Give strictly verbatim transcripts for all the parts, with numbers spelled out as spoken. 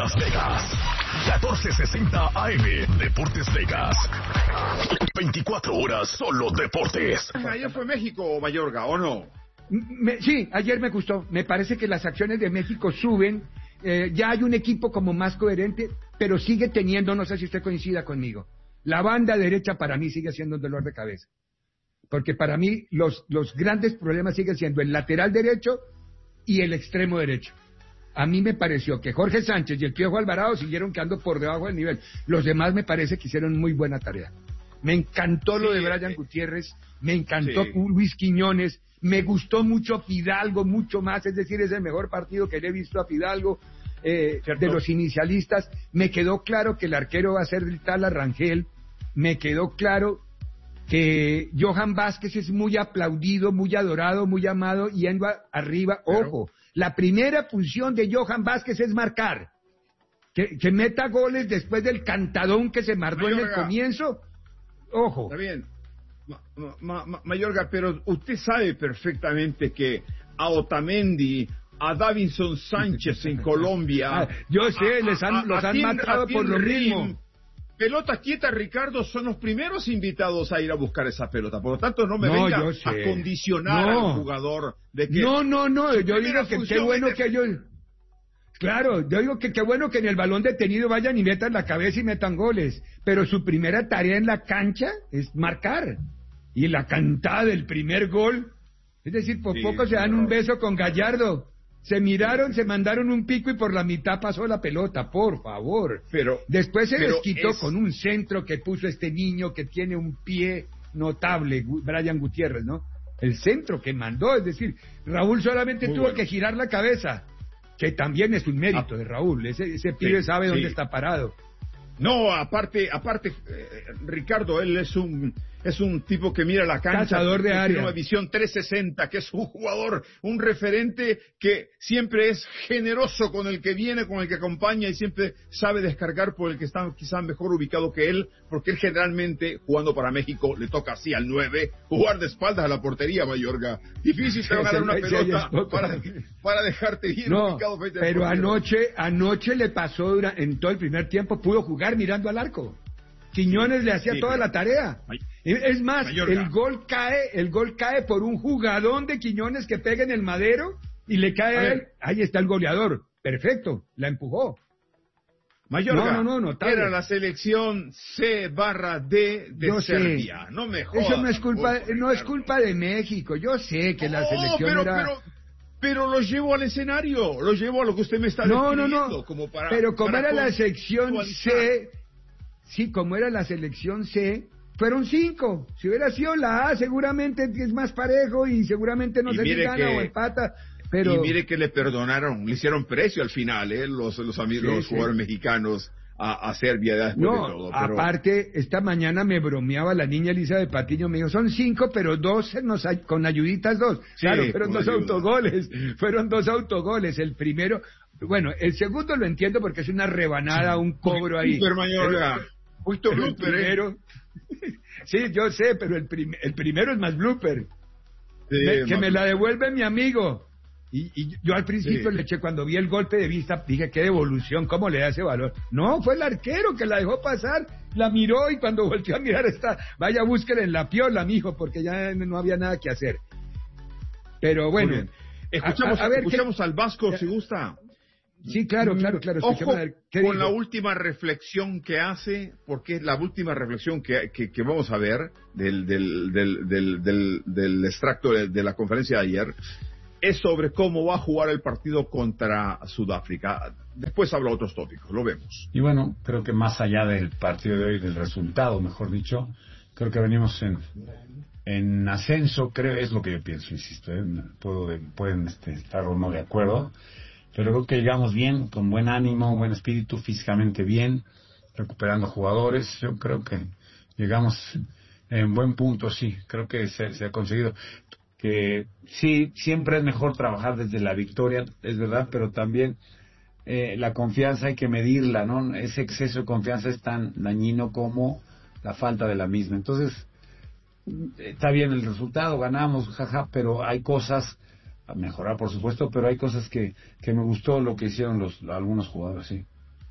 Las Vegas. catorce sesenta A M, Deportes Vegas. veinticuatro horas solo deportes. Ayer fue México, Mayorga, ¿o no? Me, sí, ayer me gustó. Me parece que las acciones de México suben. Eh, ya hay un equipo como más coherente, pero sigue teniendo, no sé si usted coincida conmigo, la banda derecha para mí sigue siendo un dolor de cabeza. Porque para mí los, los grandes problemas siguen siendo el lateral derecho y el extremo derecho. A mí me pareció que Jorge Sánchez y el Piojo Alvarado siguieron quedando por debajo del nivel. Los demás me parece que hicieron muy buena tarea. Me encantó sí, lo de Brian eh, Gutiérrez, me encantó sí. Luis Quiñones, me gustó mucho Fidalgo, mucho más, es decir, es el mejor partido que le he visto a Fidalgo eh, de los inicialistas. Me quedó claro que el arquero va a ser el tal Rangel, me quedó claro que Johan Vázquez es muy aplaudido, muy adorado, muy amado, y yendo arriba, pero... ojo, la primera función de Johan Vázquez es marcar, que, que meta goles después del cantadón que se mandó en el comienzo, ojo. Está bien, ma, ma, ma, Mayorga, pero usted sabe perfectamente que a Otamendi, a Davinson Sánchez en Colombia, ah, yo sé, a, les han, a, los han Tien, matado por lo mismo. Pelota quieta, Ricardo, son los primeros invitados a ir a buscar esa pelota. Por lo tanto, no me no, venga a condicionar no. al jugador de que... No, no, no, yo digo que qué bueno de... que ellos... Claro, yo digo que qué bueno que en el balón detenido vayan y metan la cabeza y metan goles. Pero su primera tarea en la cancha es marcar. Y la cantada del primer gol... Es decir, por sí, poco se dan un beso con Gallardo. Se miraron, se mandaron un pico y por la mitad pasó la pelota, por favor. Pero después se pero les quitó es... con un centro que puso este niño que tiene un pie notable, Brian Gutiérrez, ¿no? El centro que mandó, es decir, Raúl solamente Muy tuvo bueno. que girar la cabeza, que también es un mérito ah. de Raúl. Ese, ese pibe sí, sabe sí. dónde está parado. No, aparte, aparte, eh, Ricardo, él es un es un tipo que mira la cancha, cazador de área, tiene una visión trescientos sesenta, que es un jugador, un referente que siempre es generoso con el que viene, con el que acompaña y siempre sabe descargar por el que está quizás mejor ubicado que él, porque él generalmente, jugando para México, le toca así al nueve, jugar de espaldas a la portería, Mayorga. Difícil te va a dar una pelota para, para dejarte bien no, ubicado. Pero anoche, anoche le pasó durante, en todo el primer tiempo, pudo jugar mirando al arco. Quiñones sí, le hacía sí, toda la tarea. May, es más, Mayorga. el gol cae, el gol cae por un jugadón de Quiñones que pega en el madero y le cae a, a él. Ahí está el goleador. Perfecto, la empujó. Mayorga, no, no, no, no, era la selección C barra D de yo Serbia. Sé. No me jodas. Eso no es culpa, tampoco, no es culpa de México. Yo sé que oh, la selección pero, era... pero... Pero lo llevo al escenario, lo llevo a lo que usted me está no, describiendo. No, no, como para, pero como para era la sección C, sí, como era la selección C, fueron cinco. Si hubiera sido la A, seguramente es más parejo y seguramente no y se le gana que, o empata. Pero... Y mire que le perdonaron, le hicieron precio al final, ¿eh? los, los amigos, sí, los sí. jugadores mexicanos a, a Serbia después no, de todo. Pero... aparte, esta mañana me bromeaba la niña Elisa de Patiño, me dijo, son cinco, pero dos nos, con ayuditas dos. Sí, claro, fueron dos ayuda. autogoles, fueron dos autogoles. El primero, bueno, el segundo lo entiendo porque es una rebanada, un cobro ahí. Super Mayorga. Justo el primero. ¿eh? Sí, yo sé, pero el, prim, el primero es más blooper. Sí, me, que me la devuelve mi amigo. Y, y yo al principio sí. le eché, cuando vi el golpe de vista, dije, qué devolución, cómo le da ese valor. No, fue el arquero que la dejó pasar, la miró y cuando volteó a mirar está, vaya, búsquela en la piola, mijo, porque ya no había nada que hacer. Pero bueno. Escuchamos, a, a ver, escuchamos ¿qué? al Vasco, si gusta. Sí, claro, claro, claro. Ojo con digo? la última reflexión que hace, porque es la última reflexión que, que, que vamos a ver del, del, del, del, del, del extracto de, de la conferencia de ayer, es sobre cómo va a jugar el partido contra Sudáfrica. Después habla otros tópicos, lo vemos. Y bueno, creo que más allá del partido de hoy, del resultado, mejor dicho, creo que venimos en, en ascenso, creo, es lo que yo pienso, insisto, ¿eh? Puedo, pueden este, estar o no de acuerdo, pero creo que llegamos bien, con buen ánimo, buen espíritu, físicamente bien, recuperando jugadores. Yo creo que llegamos en buen punto, sí, creo que se, se ha conseguido. Que sí, siempre es mejor trabajar desde la victoria, es verdad, pero también eh, la confianza hay que medirla, ¿no? Ese exceso de confianza es tan dañino como la falta de la misma. Entonces, está bien el resultado, ganamos, jaja, pero hay cosas a mejorar, por supuesto, pero hay cosas que, que me gustó lo que hicieron los algunos jugadores, sí.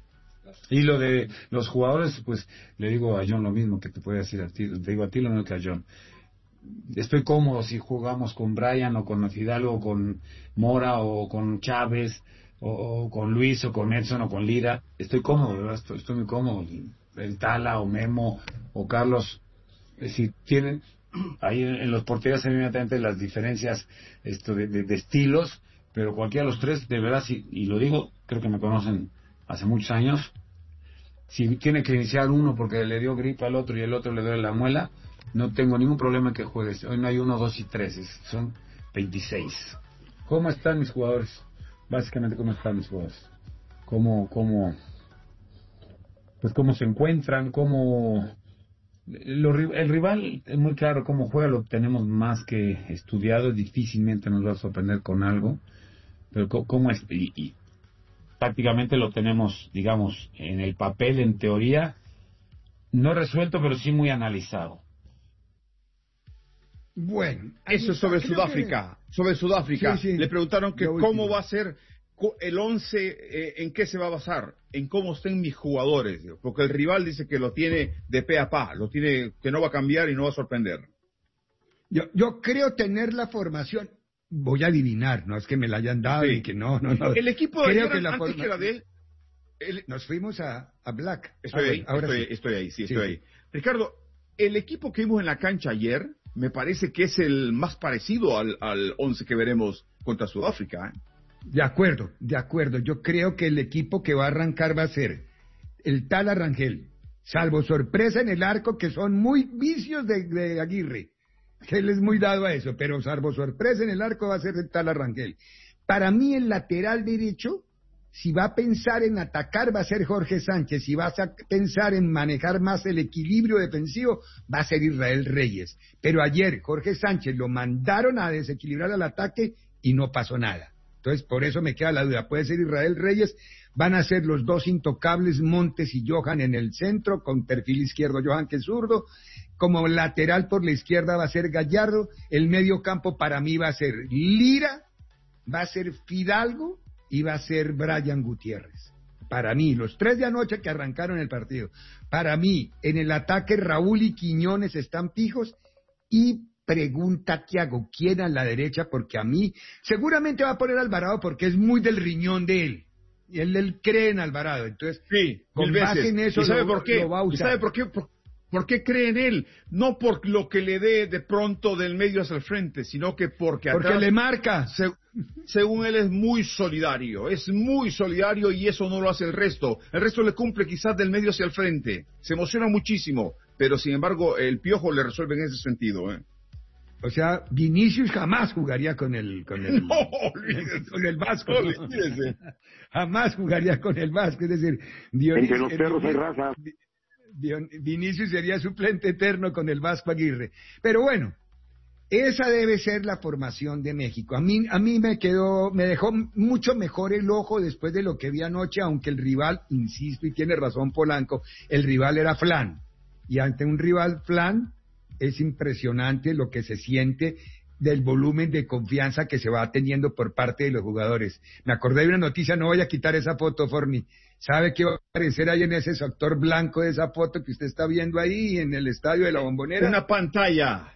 Y lo de los jugadores, pues le digo a John lo mismo que te puede decir a ti, te digo a ti lo mismo que a John. Estoy cómodo si jugamos con Brian o con Fidalgo o con Mora o con Chávez o, o con Luis o con Edson o con Lira. Estoy cómodo, ¿verdad? Estoy, estoy muy cómodo. El Tala o Memo o Carlos, eh, si tienen ahí en, en los porteros evidentemente las diferencias esto de, de, de estilos, pero cualquiera de los tres, de verdad, si, y lo digo, creo que me conocen hace muchos años, si tiene que iniciar uno porque le dio gripa al otro y el otro le duele la muela, no tengo ningún problema en que juegues. Hoy no hay uno, dos y tres, es- son veintiséis. ¿Cómo están mis jugadores? Básicamente, ¿cómo están mis jugadores? ¿Cómo, cómo, pues cómo se encuentran? ¿Cómo, lo ri- el rival es muy claro cómo juega, lo tenemos más que estudiado, difícilmente nos va a sorprender con algo, pero co- cómo es, y, y prácticamente lo tenemos, digamos, en el papel, en teoría, no resuelto, pero sí muy analizado. Bueno, ahí Eso está. sobre Creo Sudáfrica. Sobre Sudáfrica. Sí, sí. Le preguntaron que Lo cómo último. va a ser co- el once, eh, en qué se va a basar, en cómo estén mis jugadores. digo, Porque el rival dice que lo tiene de pe a pa, lo tiene que no va a cambiar y no va a sorprender. Yo, yo creo tener la formación, voy a adivinar, no es que me la hayan dado Sí. y que no, no, no. El equipo de creo ayer, que la antes forma- que era de él, el- Nos fuimos a, a Black. Estoy Ah, ahí, bueno, ahora estoy, sí. estoy ahí, sí, Sí, estoy sí. ahí. Ricardo, el equipo que vimos en la cancha ayer me parece que es el más parecido al, al once que veremos contra Sudáfrica. ¿eh? De acuerdo, de acuerdo. Yo creo que el equipo que va a arrancar va a ser el Tala Rangel, salvo sorpresa en el arco, que son muy vicios de, de Aguirre, que él es muy dado a eso, pero salvo sorpresa en el arco va a ser el Tala Rangel. Para mí el lateral derecho, si va a pensar en atacar, va a ser Jorge Sánchez. Si vas a pensar en manejar más el equilibrio defensivo, va a ser Israel Reyes. Pero ayer Jorge Sánchez lo mandaron a desequilibrar al ataque y no pasó nada. Entonces, por eso me queda la duda. Puede ser Israel Reyes, van a ser los dos intocables, Montes y Johan en el centro, con perfil izquierdo Johan que es zurdo. Como lateral por la izquierda va a ser Gallardo. El medio campo para mí va a ser Lira, va a ser Fidalgo y va a ser Brian Gutiérrez. Para mí, los tres de anoche que arrancaron el partido, para mí, en el ataque Raúl y Quiñones están fijos. Y pregunta Tiago, ¿quién a la derecha? Porque a mí, seguramente va a poner a Alvarado porque es muy del riñón de él. Y él, él cree en Alvarado. Entonces, Sí, con mil base veces. en eso ¿Y sabe lo- por qué? lo va a ¿Y usar. sabe por qué? Por, por qué cree en él? No por lo que le dé de pronto del medio hacia el frente, sino que porque Porque atrás, le marca. se- según él, es muy solidario. Es muy solidario y eso no lo hace el resto. El resto le cumple quizás del medio hacia el frente. Se emociona muchísimo, pero sin embargo el Piojo le resuelve en ese sentido. ¿eh? O sea, Vinicius jamás jugaría con el, con el, No, olvídese. con el Vasco. No, olvídese. Jamás jugaría con el Vasco. Es decir, Dionis- Entre los perros hay raza. Dion- Vinicius sería suplente eterno con el Vasco Aguirre. Pero bueno, esa debe ser la formación de México. A mí, a mí me quedó, me dejó mucho mejor el ojo después de lo que vi anoche, aunque el rival, insisto, y tiene razón Polanco, el rival era Flan. Y ante un rival Flan, es impresionante lo que se siente del volumen de confianza que se va teniendo por parte de los jugadores. Me acordé de una noticia, no voy a quitar esa foto, Forni. ¿Sabe qué va a aparecer ahí en ese sector blanco de esa foto que usted está viendo ahí en el estadio de la Bombonera? Una pantalla.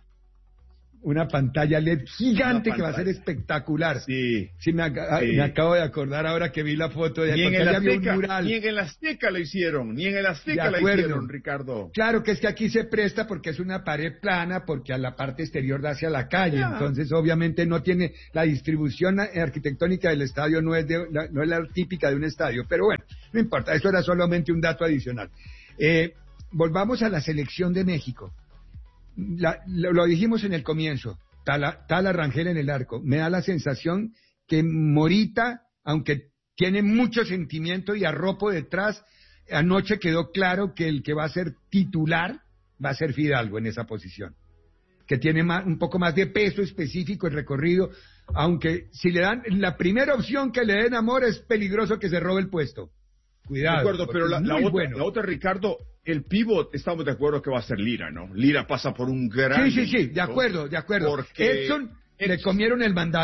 Una pantalla L E D gigante Una que va a ser pantalla. espectacular. Sí. Sí, me, ac- Sí. me acabo de acordar ahora que vi la foto de Ni en, porque el allá había un Azteca, mural. ni en el Azteca lo hicieron, ni en el Azteca De lo acuerdo. hicieron, Ricardo. Claro que es que aquí se presta porque es una pared plana, porque a la parte exterior da hacia la calle, Ya. entonces obviamente no tiene la distribución a- arquitectónica del estadio, no es, de, la, no es la típica de un estadio, pero bueno, no importa, eso era solamente un dato adicional. Eh, volvamos a la selección de México. La- lo, lo dijimos en el comienzo, Tala, Tala Rangel en el arco. Me da la sensación que Morita, aunque tiene mucho sentimiento y arropo detrás, anoche quedó claro que el que va a ser titular va a ser Fidalgo en esa posición, que tiene más, un poco más de peso específico el recorrido, aunque si le dan la primera opción que le den a Mora es peligroso que se robe el puesto. Cuidado. De acuerdo, porque pero es la, la muy otra, bueno. la otra, Ricardo, el pivot, estamos de acuerdo que va a ser Lira, ¿no? Lira pasa por un gran... Sí, sí, sí, de acuerdo, de acuerdo. Porque Edson le Edson- comieron el mandado.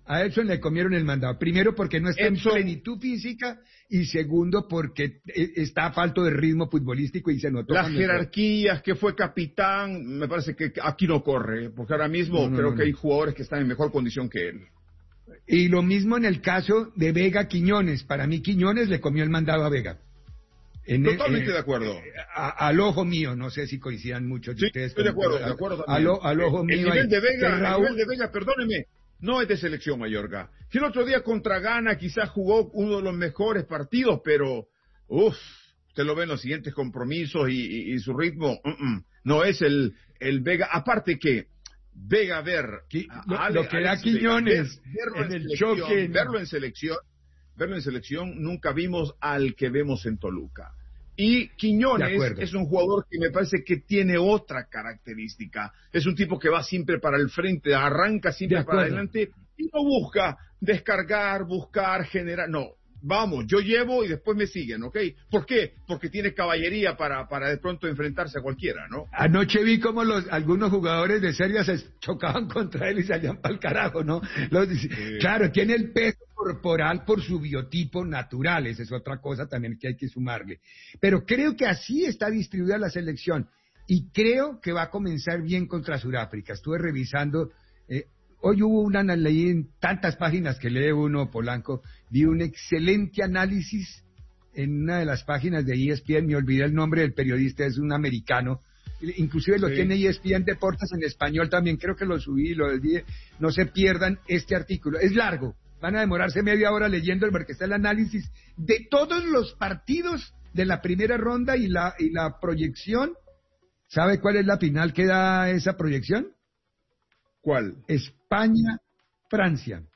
A Edson le comieron el mandado. Primero porque no está Edson... en plenitud física y segundo porque está a falto de ritmo futbolístico y se notó. Las jerarquías, que fue capitán, me parece que aquí no corre, porque ahora mismo no, no, creo no, que no. hay jugadores que están en mejor condición que él. Y lo mismo en el caso de Vega Quiñones. Para mí Quiñones le comió el mandado a Vega. En Totalmente el, eh, de acuerdo. A, al ojo mío, no sé si coincidan muchos de sí, ustedes. Estoy de acuerdo, de acuerdo también. Al, al ojo el, mío. El nivel de Vega, Raúl, el nivel de Vega, perdóneme, no es de selección, Mayorga. Que el otro día contra Ghana quizás jugó uno de los mejores partidos, pero, uff, usted lo ve en los siguientes compromisos y, y, y su ritmo, uh -uh, no es el, el Vega. Aparte que Vega ver lo, Ale, lo que era Quiñones ver, verlo en, en el choque, verlo en selección, verlo en selección, nunca vimos al que vemos en Toluca. Y Quiñones es un jugador que me parece que tiene otra característica. Es un tipo que va siempre para el frente, arranca siempre para adelante y no busca descargar, buscar, generar. No, vamos, yo llevo y después me siguen, ¿ok? ¿Por qué? Porque tiene caballería para, para de pronto enfrentarse a cualquiera, ¿no? Anoche vi cómo los, algunos jugadores de Serbia se chocaban contra él y salían para el carajo, ¿no? Los, sí. Claro, tiene el peso corporal por su biotipo natural, esa es otra cosa también que hay que sumarle. Pero creo que así está distribuida la selección y creo que va a comenzar bien contra Sudáfrica. Estuve revisando, eh, hoy hubo una, leí en tantas páginas que lee uno, Polanco, vi un excelente análisis en una de las páginas de E S P N, me olvidé el nombre del periodista, es un americano, inclusive lo sí. tiene E S P N Deportes en español también, creo que lo subí, lo desvié, no se pierdan este artículo, es largo. Van a demorarse media hora leyendo porque está el análisis de todos los partidos de la primera ronda y la, y la proyección. ¿Sabe cuál es la final que da esa proyección? ¿Cuál? España-Francia.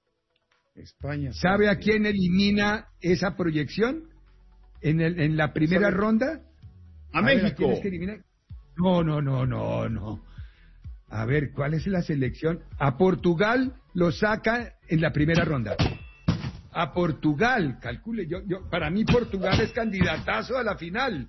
España. ¿Sabe a quién elimina esa proyección en, el, en la primera ¿Sabe? ronda? A, a México. Ver, ¿a quién es que no, no, no, no, no. A ver, ¿cuál es la selección? A Portugal lo saca en la primera ronda. A Portugal, calcule, yo, yo, para mí Portugal es candidatazo a la final.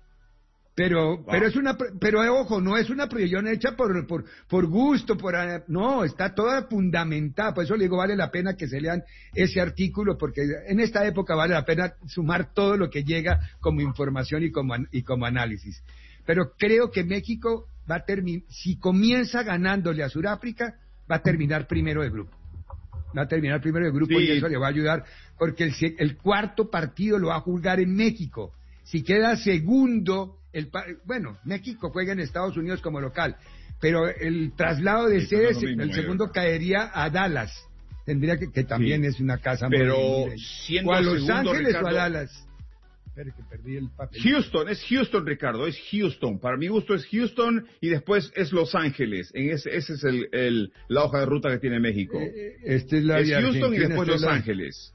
Pero, wow. pero es una, pero eh, ojo, no es una proyección hecha por, por, por gusto, por, no, está toda fundamentada. Por eso le digo, vale la pena que se lean ese artículo, porque en esta época vale la pena sumar todo lo que llega como información y como, y como análisis. Pero creo que México va a terminar, si comienza ganándole a Sudáfrica, va a terminar primero de grupo. Va a terminar primero de grupo sí. y eso le va a ayudar, porque el, el cuarto partido lo va a jugar en México. Si queda segundo, el, bueno, México juega en Estados Unidos como local, pero el traslado de sede, sí, el segundo caería a Dallas. Tendría que, que también sí. es una casa pero muy siendo o a Los segundo, Ángeles Ricardo, o a Dallas. Que perdí el papel. Houston, es Houston, Ricardo, es Houston. Para mi gusto es Houston y después es Los Ángeles. En ese, ese es el, el, la hoja de ruta que tiene México. Eh, este es la es Houston y después Los la... Ángeles.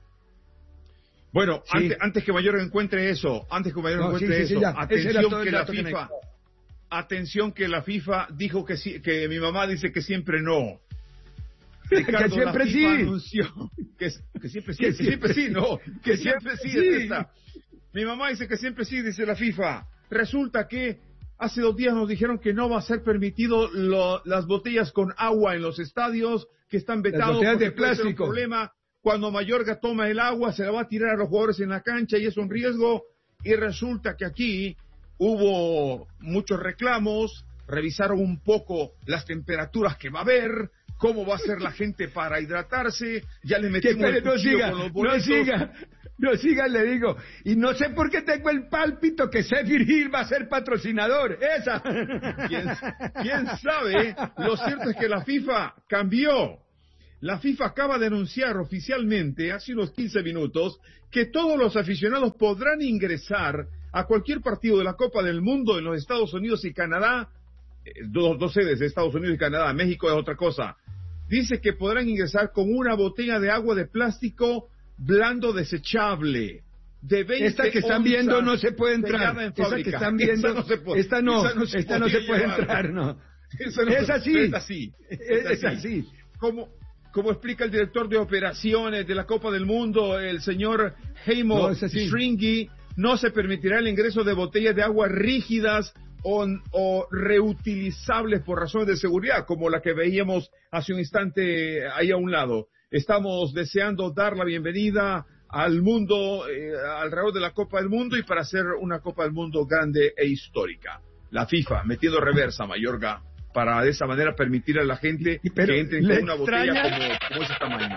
Bueno, sí. antes, antes que Mayor encuentre eso, antes que Mayor no, encuentre sí, sí, eso, sí, atención que la FIFA, que atención que la FIFA dijo que sí, que mi mamá dice que siempre no. Ricardo, que siempre la sí. FIFA anunció que, que siempre sí, que, que siempre sí, no, que siempre sí, sí. Esta. Mi mamá dice que siempre sí, dice la FIFA. Resulta que hace dos días nos dijeron que no va a ser permitido lo, las botellas con agua en los estadios, que están vetados porque de puede ser un plástico. problema. Cuando Mayorga toma el agua, se la va a tirar a los jugadores en la cancha y es un riesgo. Y resulta que aquí hubo muchos reclamos, revisaron un poco las temperaturas que va a haber, cómo va a ser la gente para hidratarse, ya le metimos el no cuchillo siga, con los boletos. No siga, no siga, le digo. Y no sé por qué tengo el pálpito que Zephyr Hill va a ser patrocinador. Esa. ¿Quién, quién sabe? Lo cierto es que la FIFA cambió. La FIFA acaba de anunciar oficialmente, hace unos quince minutos, que todos los aficionados podrán ingresar a cualquier partido de la Copa del Mundo en los Estados Unidos y Canadá, eh, dos, dos sedes de Estados Unidos y Canadá, México es otra cosa. Dice que podrán ingresar con una botella de agua de plástico blando desechable. De veinte esta que están viendo no se puede entrar. Esa que están viendo, esta no se puede, esta no, esta no se, esta no se puede entrar, no. Esa no es, se, así. es así. Es, es así. así. Como, como explica el director de operaciones de la Copa del Mundo, el señor Heimo no, Shringi, no se permitirá el ingreso de botellas de agua rígidas o, o reutilizables por razones de seguridad, como la que veíamos hace un instante ahí a un lado. estamos deseando dar la bienvenida al mundo, eh, alrededor de la Copa del Mundo, y para hacer una Copa del Mundo grande e histórica. La FIFA metiendo reversa, Mayorga, para de esa manera permitir a la gente Pero que entren le con una botella extraña- como, como ese tamaño.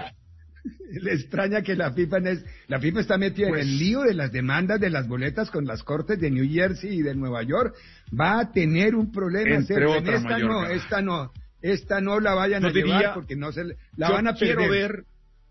Le extraña que la FIFA no es, la FIFA está metida Pues- en el lío de las demandas de las boletas con las cortes de New Jersey y de Nueva York. Va a tener un problema. Entre serio. En otras, esta no, Mayorga. esta no, esta no la vayan Yo a llevar diría- porque no se le- la yo van a quiero perder. ver,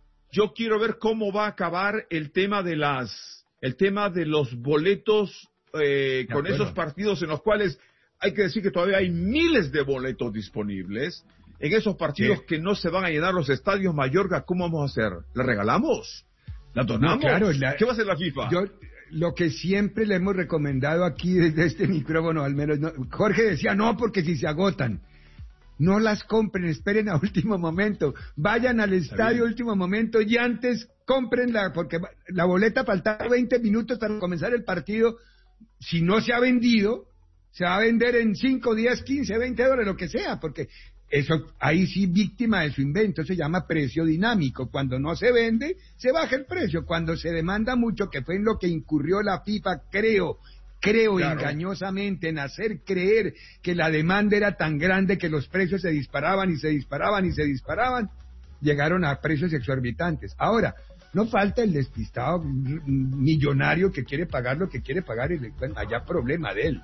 yo quiero ver cómo va a acabar el tema de las, el tema de los boletos eh, con acuerdo. esos partidos en los cuales hay que decir que todavía hay miles de boletos disponibles. En esos partidos Sí. que no se van a llenar los estadios, Mayorga, ¿cómo vamos a hacer? ¿La regalamos? ¿La donamos? No, claro, la- ¿Qué va a hacer la FIFA? Yo, lo que siempre le hemos recomendado aquí desde este micrófono, al menos, no, Jorge decía, no, porque si se agotan, no las compren, esperen a último momento, vayan al estadio a último momento y antes cómprenla, porque la boleta faltaba veinte minutos para comenzar el partido. Si no se ha vendido, se va a vender en cinco, diez, quince, veinte dólares, lo que sea, porque eso ahí sí víctima de su invento, se llama precio dinámico. Cuando no se vende, se baja el precio. Cuando se demanda mucho, que fue en lo que incurrió la FIFA, creo, creo Claro. engañosamente, en hacer creer que la demanda era tan grande que los precios se disparaban y se disparaban y se disparaban, llegaron a precios exorbitantes. Ahora, no falta el despistado millonario que quiere pagar lo que quiere pagar y le, bueno, allá problema de él.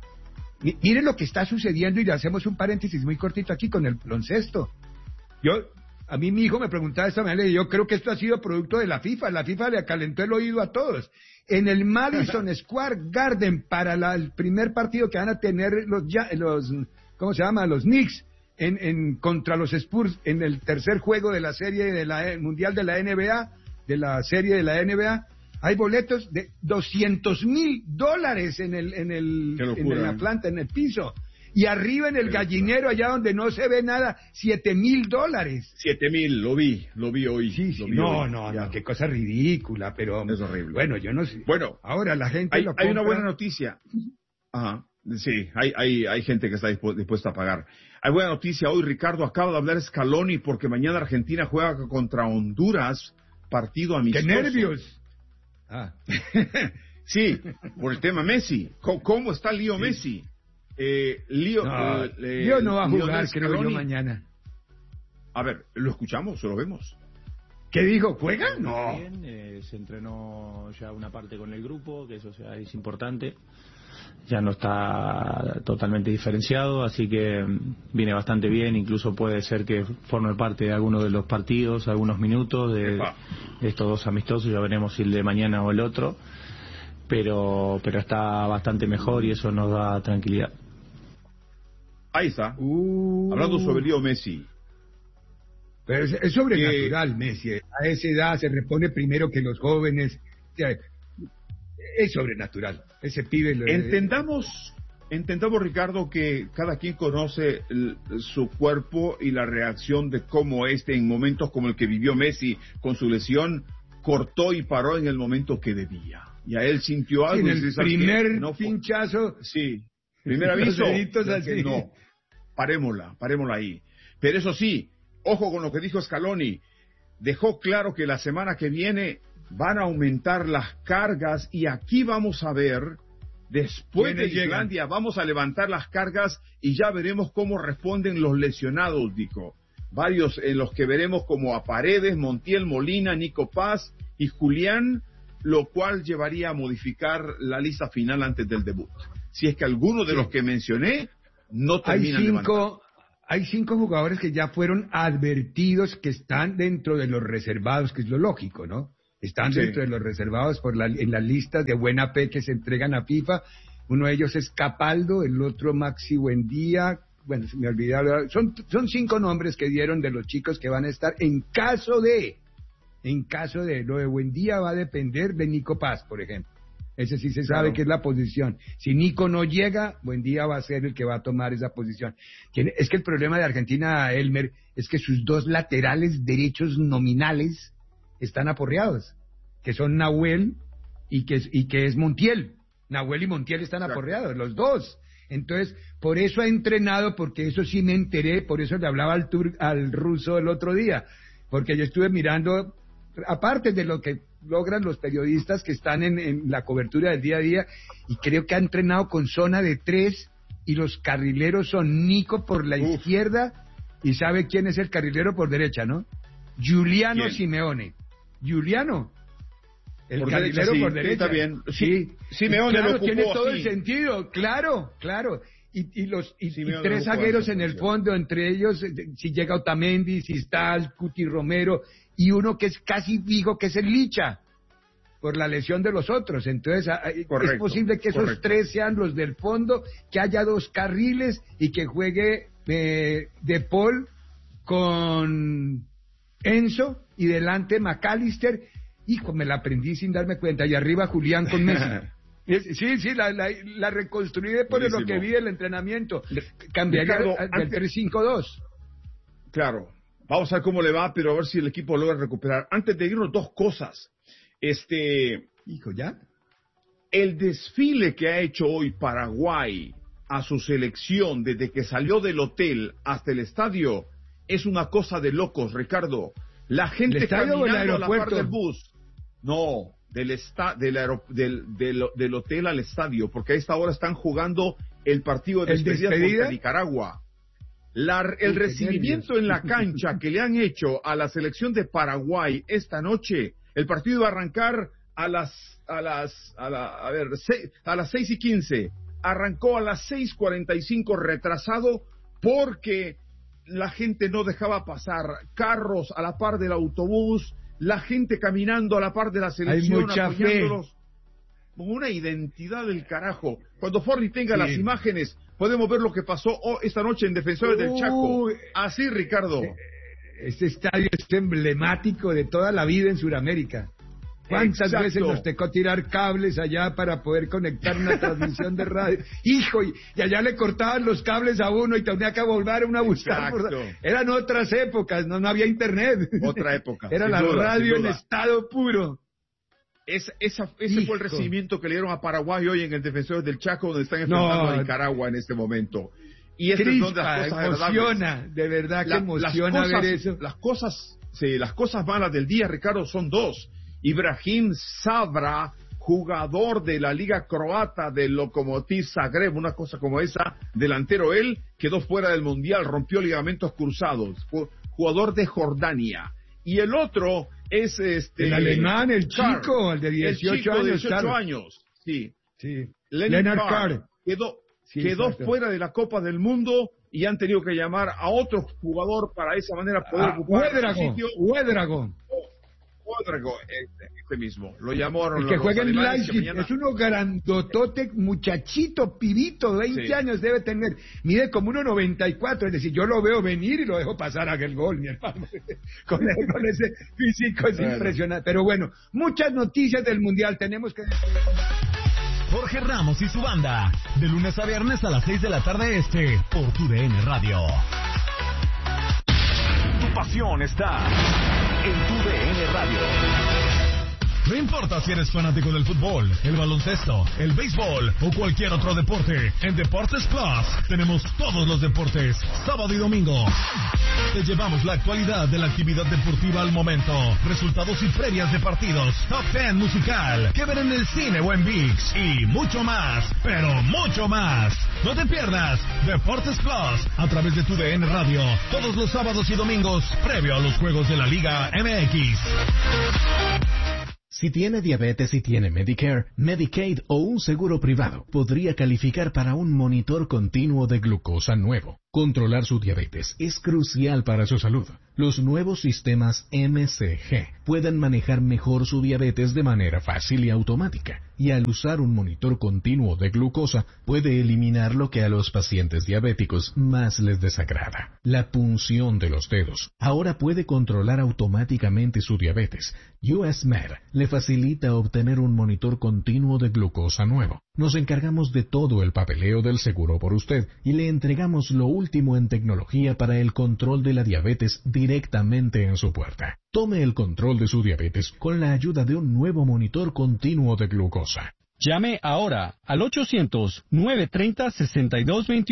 Mi- Miren lo que está sucediendo y le hacemos un paréntesis muy cortito aquí con el baloncesto. Yo, a mí mi hijo me preguntaba esta mañana y yo creo que esto ha sido producto de la FIFA. La FIFA le acalentó el oído a todos. En el Madison Square Garden, para la- el primer partido que van a tener los, ya- los ¿cómo se llama? Los Knicks en, en contra los Spurs en el tercer juego de la serie de la mundial de la N B A, de la serie de la N B A. Hay boletos de doscientos mil dólares en el en el Qué locura, en la ¿eh? planta, en el piso. Y arriba en el Qué gallinero, allá donde no se ve nada, siete mil dólares. Siete mil, lo vi, lo vi hoy. Sí, lo sí. vi No, hoy. no, Ya. no, qué cosa ridícula, pero... Es horrible. Bueno, yo no sé. Bueno, Ahora la gente Hay, lo hay una compra. buena noticia. Ajá. Sí, hay, hay, hay gente que está dispu- dispuesta a pagar. Hay buena noticia hoy, Ricardo. Acaba de hablar Scaloni porque mañana Argentina juega contra Honduras, partido ¡Qué amistoso. nervios! Ah. Sí, por el tema Messi. ¿Cómo, cómo está Lío Messi? Eh, Lío, No, eh, eh, yo no va a Lionel jugar, creo yo, Scaloni. mañana. A ver, ¿lo escuchamos o lo vemos? ¿Qué dijo? ¿Juega? No. Bien, eh, se entrenó ya una parte con el grupo, que eso sea, es importante. Ya no está totalmente diferenciado, así que mm, viene bastante bien. Incluso puede ser que forme parte de alguno de los partidos, algunos minutos de, Epa. de estos dos amistosos. Ya veremos si el de mañana o el otro. Pero, pero está bastante mejor y eso nos da tranquilidad. Ahí está. Uh, Hablando sobre Lío Messi. Pero es, es sobrenatural, Messi. A esa edad se repone primero que los jóvenes. O sea, es sobrenatural. Ese pibe... Lo, Entendamos, entendamos, Ricardo, que cada quien conoce el- su cuerpo y la reacción de cómo este, en momentos como el que vivió Messi con su lesión, cortó y paró en el momento que debía. Y a él sintió algo. en y el dice, ¿sabes qué? primer No fue- pinchazo... Sí, primer Los aviso. deditos ya así. que no, parémosla, parémosla ahí. Pero eso sí, ojo con lo que dijo Scaloni. Dejó claro que la semana que viene van a aumentar las cargas y aquí vamos a ver, después de ¿Quiénes llegan? Islandia, vamos a levantar las cargas y ya veremos cómo responden los lesionados, dijo. Varios en los que veremos como a Paredes, Montiel, Molina, Nico Paz y Julián, lo cual llevaría a modificar la lista final antes del debut. Si es que alguno de Sí. los que mencioné no Hay terminan levantando. cinco, hay cinco jugadores que ya fueron advertidos que están dentro de los reservados, que es lo lógico, ¿no? Están Sí. dentro de los reservados por la, en las listas de buena fe que se entregan a FIFA. Uno de ellos es Capaldo, el otro Maxi Buendía. Bueno, se me olvidaron. Son, son cinco nombres que dieron de los chicos que van a estar en caso de, en caso de, lo de Buendía va a depender de Nico Paz, por ejemplo. Ese sí se sabe Claro. que es la posición. Si Nico no llega, Buendía va a ser el que va a tomar esa posición. Tiene- Es que el problema de Argentina, Elmer, es que sus dos laterales derechos nominales están aporreados, que son Nahuel y que, es- y que es Montiel. Nahuel y Montiel están Exacto. aporreados, los dos. Entonces, por eso ha entrenado, porque eso sí me enteré, por eso le hablaba al, tur- al ruso el otro día. porque yo estuve mirando, aparte de lo que logran los periodistas que están en, en la cobertura del día a día, y creo que ha entrenado con zona de tres, y los carrileros son Nico por la Uf. izquierda, y sabe quién es el carrilero por derecha, ¿no? Giuliano ¿Quién? Simeone. Giuliano. El por carrilero derecha, sí, por derecha. Está bien. Sí, Simeone claro, lo ocupó tiene todo así. el sentido, claro, claro. Y, y los y, y tres lo zagueros en el fondo, entre ellos, si llega Otamendi, si está el Cuti Romero, y uno que es casi fijo, que es el Licha, por la lesión de los otros. Entonces, correcto, es posible que esos correcto. tres sean los del fondo, que haya dos carriles y que juegue eh, De Paul con Enzo y delante McAllister. Hijo, me la aprendí sin darme cuenta. Y arriba Julián con Messi. Sí, sí, la, la, la reconstruí después Buenísimo. de lo que vi el entrenamiento. Cambiaría Ricardo, del antes... tres cinco dos. Claro. Vamos a ver cómo le va, pero a ver si el equipo logra recuperar. Antes de irnos, dos cosas. Este... Hijo, ¿ya? El desfile que ha hecho hoy Paraguay a su selección desde que salió del hotel hasta el estadio es una cosa de locos, Ricardo. La gente caminando a la par del bus. No, del, esta, del, aer, del, del, del hotel al estadio, porque a esta hora están jugando el partido de despedida, despedida? contra Nicaragua. La, el recibimiento en la cancha que le han hecho a la selección de Paraguay esta noche, el partido va a arrancar a las a las a, la, a ver seis, a las seis y quince, arrancó a las seis cuarenta y cinco retrasado porque la gente no dejaba pasar, carros a la par del autobús, la gente caminando a la par de la selección, apoyándolos, con una identidad del carajo. Cuando Forni tenga sí. las imágenes, podemos ver lo que pasó esta noche en Defensores uh, del Chaco. Así, Ricardo. Este estadio es emblemático de toda la vida en Sudamérica. ¿Cuántas Exacto. veces nos tocó tirar cables allá para poder conectar una transmisión de radio? Hijo, y, y allá le cortaban los cables a uno y tenía que volver a una a buscar. Por... Eran otras épocas, no, no había internet. Otra época. Era la duda, radio en estado puro. Es, esa, ese Hijo. fue el recibimiento que le dieron a Paraguay hoy en el Defensores del Chaco, donde están enfrentando no. a Nicaragua en este momento. Y Crispa, es donde las cosas emociona, agradables. de verdad que la, emociona las cosas, ver eso. Las cosas, sí, las cosas malas del día, Ricardo, son dos. Ibrahim Sabra, jugador de la Liga Croata del Lokomotiv Zagreb, una cosa como esa, delantero él, quedó fuera del Mundial, rompió ligamentos cruzados, fue jugador de Jordania. Y el otro es este... El alemán, el chico, el de dieciocho, el chico años. De dieciocho años, sí. sí. Leonard Carr. Quedó, sí, quedó fuera de la Copa del Mundo y han tenido que llamar a otro jugador para de esa manera poder ah, ocupar el sitio. Huédrago. Huédrago, este, este mismo. Lo llamaron. El que juega en Leipzig. Mañana... Es uno grandotote, muchachito, pibito, veinte sí. años debe tener. Mide como uno noventa y cuatro, es decir, yo lo veo venir y lo dejo pasar a aquel gol, mi hermano. con, el, con ese físico es bueno. impresionante. Pero bueno, muchas noticias del Mundial tenemos que... Jorge Ramos y su banda, de lunes a viernes a las seis de la tarde este, por tu D N Radio. Tu pasión está en tu D N Radio. No importa si eres fanático del fútbol, el baloncesto, el béisbol o cualquier otro deporte, en Deportes Plus tenemos todos los deportes, sábado y domingo. Te llevamos la actualidad de la actividad deportiva al momento, resultados y previas de partidos, top ten musical, que ver en el cine o en ViX y mucho más, pero mucho más. No te pierdas Deportes Plus a través de tu D N Radio, todos los sábados y domingos, previo a los juegos de la Liga M X. Si tiene diabetes y tiene Medicare, Medicaid o un seguro privado, podría calificar para un monitor continuo de glucosa nuevo. Controlar su diabetes es crucial para su salud. Los nuevos sistemas M C G pueden manejar mejor su diabetes de manera fácil y automática, y al usar un monitor continuo de glucosa puede eliminar lo que a los pacientes diabéticos más les desagrada: la punción de los dedos. Ahora puede controlar automáticamente su diabetes. U S Med le facilita obtener un monitor continuo de glucosa nuevo. Nos encargamos de todo el papeleo del seguro por usted y le entregamos lo último en tecnología para el control de la diabetes directamente en su puerta. Tome el control de su diabetes con la ayuda de un nuevo monitor continuo de glucosa. Llame ahora al ochocientos, nueve treinta, sesenta y dos veintiuno.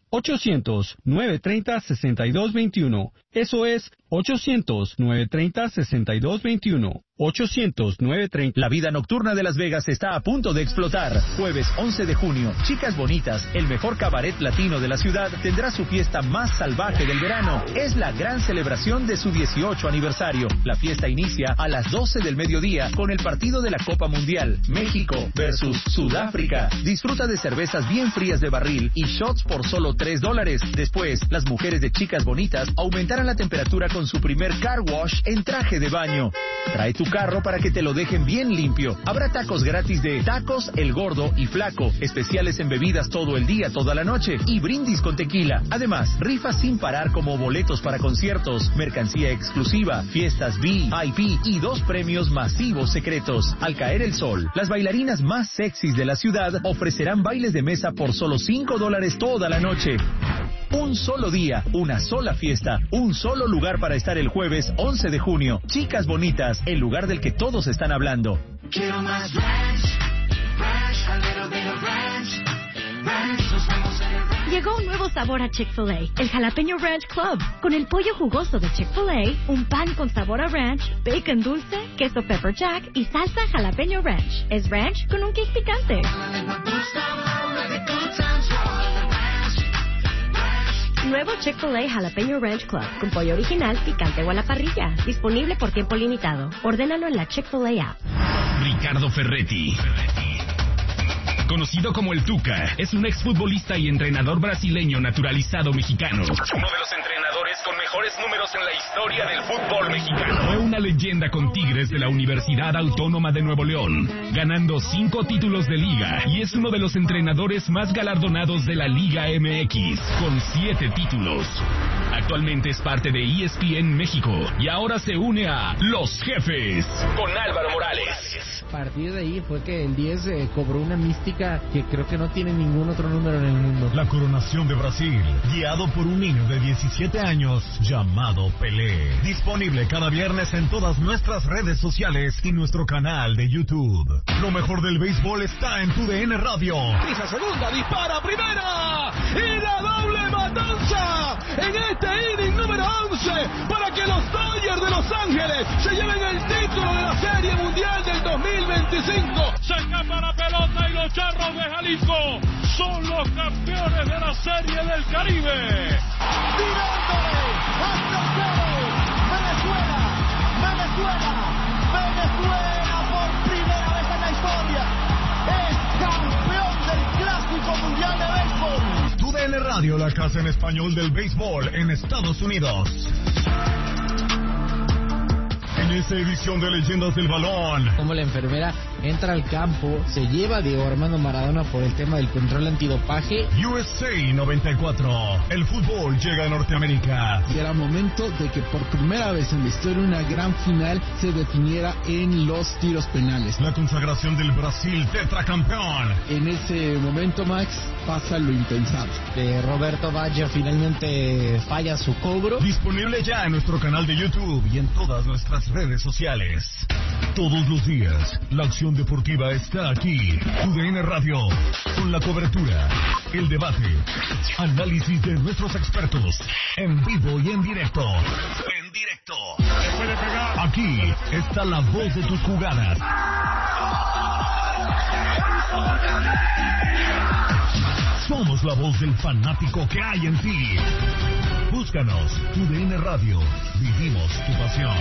ochocientos, nueve treinta, sesenta y dos veintiuno. Eso es ochocientos, nueve treinta, sesenta y dos veintiuno. ochocientos, nueve treinta. La vida nocturna de Las Vegas está a punto de explotar. Jueves once de junio, Chicas Bonitas, el mejor cabaret latino de la ciudad, tendrá su fiesta más salvaje del verano. Es la gran celebración de su dieciocho aniversario. La fiesta inicia a las doce del mediodía con el partido de la Copa Mundial, México versus Sudáfrica. Disfruta de cervezas bien frías de barril y shots por solo tres dólares. Después, las mujeres de Chicas Bonitas aumentarán la temperatura con su primer car wash en traje de baño. Trae tu carro para que te lo dejen bien limpio. Habrá tacos gratis de Tacos El Gordo y Flaco, especiales en bebidas todo el día, toda la noche, y brindis con tequila. Además, rifas sin parar como boletos para conciertos, mercancía exclusiva, fiestas V I P y dos premios masivos secretos. Al caer el sol, las bailarinas más sexys de la ciudad ofrecerán bailes de mesa por solo cinco dólares toda la noche. Un solo día, una sola fiesta, un solo lugar para estar el jueves once de junio. Chicas Bonitas, el lugar del que todos están hablando. Quiero más ranch, ranch, a little bit of ranch, ranch, nos vamos en el ranch. Llegó un nuevo sabor a Chick-fil-A, el Jalapeño Ranch Club. Con el pollo jugoso de Chick-fil-A, un pan con sabor a ranch, bacon dulce, queso pepper jack y salsa jalapeño ranch. Es ranch con un kick picante. Nuevo Chick-fil-A Jalapeño Ranch Club, con pollo original, picante o a la parrilla. Disponible por tiempo limitado. Ordénalo en la Chick-fil-A app. Ricardo Ferretti, conocido como el Tuca, es un exfutbolista y entrenador brasileño naturalizado mexicano. Uno de los entrenadores con mejores números en la historia del fútbol mexicano. Fue una leyenda con Tigres de la Universidad Autónoma de Nuevo León, ganando cinco títulos de liga, y es uno de los entrenadores más galardonados de la Liga M X, con siete títulos. Actualmente es parte de E S P N México y ahora se une a Los Jefes con Álvaro Morales. A partir de ahí fue que el diez eh, cobró una mística que creo que no tiene ningún otro número en el mundo. La coronación de Brasil, guiado por un niño de diecisiete años llamado Pelé. Disponible cada viernes en todas nuestras redes sociales y nuestro canal de YouTube. Lo mejor del béisbol está en tu D N Radio. Pisa segunda, dispara primera y la doble matanza en este inning número once para que los Dodgers de Los Ángeles se lleven el título de la Serie Mundial del dos mil veinticinco. Se escapa la pelota y los Charros de Jalisco son los campeones de la Serie del Caribe. Tirándole hasta cero. Venezuela, Venezuela, Venezuela por primera vez en la historia es campeón del Clásico Mundial de Béisbol. Tu D N Radio, la casa en español del béisbol en Estados Unidos. En esta edición de Leyendas del Balón, como la enfermera entra al campo, se lleva a Diego Armando Maradona por el tema del control antidopaje. U S A noventa y cuatro, el fútbol llega a Norteamérica. Y era momento de que por primera vez en la historia una gran final se definiera en los tiros penales. La consagración del Brasil tetracampeón. En ese momento, Max, pasa lo impensable. Eh, Roberto Baggio finalmente falla su cobro. Disponible ya en nuestro canal de YouTube y en todas nuestras redes sociales. Todos los días, la acción deportiva está aquí. Tu D N Radio, con la cobertura, el debate, análisis de nuestros expertos, en vivo y en directo. En directo. Aquí está la voz de tus jugadas. Somos la voz del fanático que hay en ti. Búscanos, Tu D N Radio. Vivimos tu pasión.